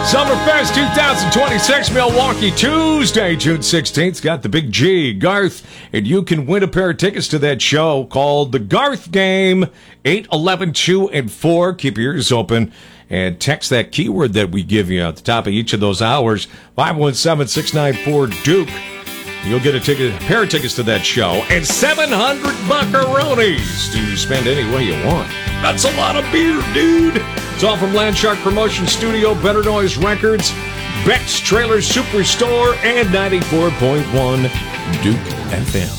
Summerfest 2026, Milwaukee, Tuesday, June 16th. Got the Big G, Garth, and you can win a pair of tickets to that show called The Garth Game, 8, 11, 2, and 4. Keep your ears open and text that keyword that we give you at the top of each of those hours, 517-694-DUKE. You'll get a pair of tickets to that show, and 700 buckaroonies to spend any way you want. That's a lot of beer, dude. It's all from Landshark Promotion Studio, Better Noise Records, Beck's Trailer Superstore, and 94.1 Duke FM.